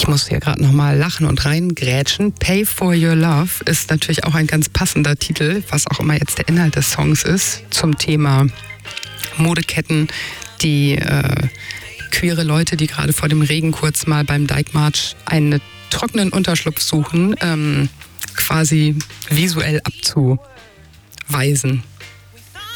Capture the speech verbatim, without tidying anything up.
Ich muss hier gerade nochmal lachen und reingrätschen. Pay for Your Love ist natürlich auch ein ganz passender Titel, was auch immer jetzt der Inhalt des Songs ist, zum Thema Modeketten, die äh, queere Leute, die gerade vor dem Regen kurz mal beim Dijkmarsch einen trockenen Unterschlupf suchen, ähm, quasi visuell abzuweisen.